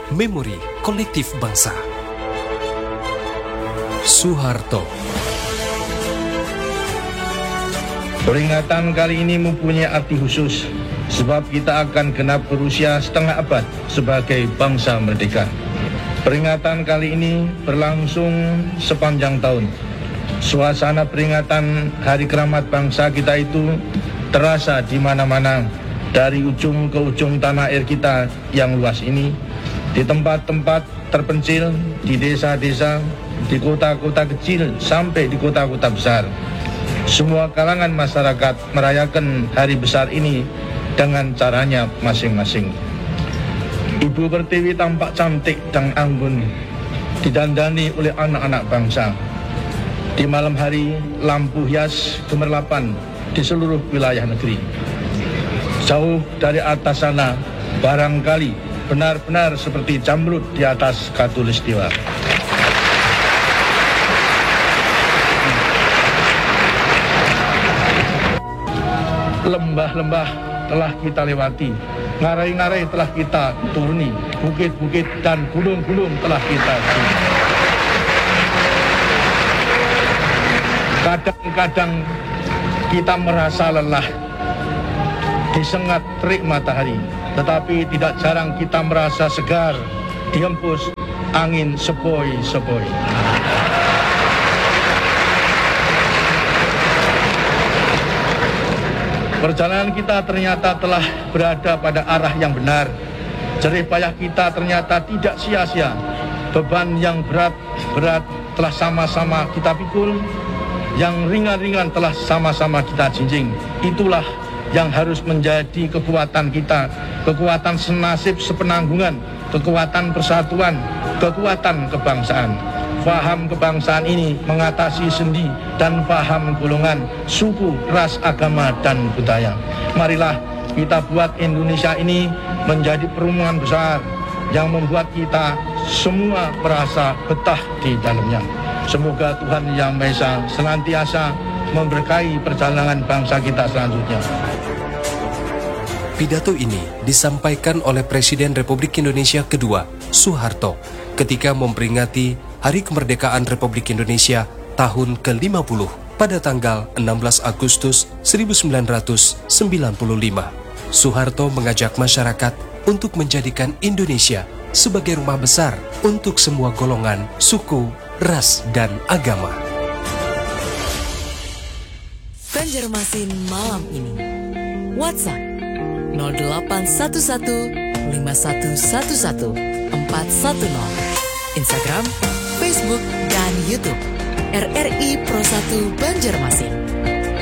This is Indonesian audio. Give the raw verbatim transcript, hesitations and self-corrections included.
Memori Kolektif Bangsa. Soeharto. Peringatan kali ini mempunyai arti khusus sebab kita akan genap berusia setengah abad sebagai bangsa merdeka. Peringatan kali ini berlangsung sepanjang tahun. Suasana peringatan Hari Keramat Bangsa kita itu terasa di mana-mana, dari ujung ke ujung tanah air kita yang luas ini, di tempat-tempat terpencil, di desa-desa, di kota-kota kecil sampai di kota-kota besar. Semua kalangan masyarakat merayakan hari besar ini dengan caranya masing-masing. Ibu Pertiwi tampak cantik dan anggun, didandani oleh anak-anak bangsa. Di malam hari, lampu hias gemerlapan di seluruh wilayah negeri. Jauh dari atas sana, barangkali benar-benar seperti jamrud di atas khatulistiwa. Lembah-lembah telah kita lewati, ngarai-ngarai telah kita turuni, bukit-bukit dan gunung-gunung telah kita turuni. Kadang-kadang kita merasa lelah disengat terik matahari, tetapi tidak jarang kita merasa segar dihempus angin sepoi-sepoi. Perjalanan kita ternyata telah berada pada arah yang benar. Jerih payah kita ternyata tidak sia-sia. Beban yang berat-berat telah sama-sama kita pikul, yang ringan-ringan telah sama-sama kita jinjing. Itulah yang harus menjadi kekuatan kita, kekuatan senasib sepenanggungan, kekuatan persatuan, kekuatan kebangsaan. Faham kebangsaan ini mengatasi sendi dan faham golongan, suku, ras, agama, dan budaya. Marilah kita buat Indonesia ini menjadi perumahan besar yang membuat kita semua merasa betah di dalamnya. Semoga Tuhan Yang Maha Esa senantiasa memberkahi perjalanan bangsa kita selanjutnya. Pidato ini disampaikan oleh Presiden Republik Indonesia kedua, Soeharto, ketika memperingati Hari Kemerdekaan Republik Indonesia tahun ke lima puluh pada tanggal enam belas Agustus seribu sembilan ratus sembilan puluh lima. Soeharto mengajak masyarakat untuk menjadikan Indonesia sebagai rumah besar untuk semua golongan, suku, ras, dan agama. Banjarmasin malam ini. WhatsApp nol delapan satu satu lima satu satu satu empat satu nol. Instagram, Facebook, dan YouTube R R I Pro satu Banjarmasin.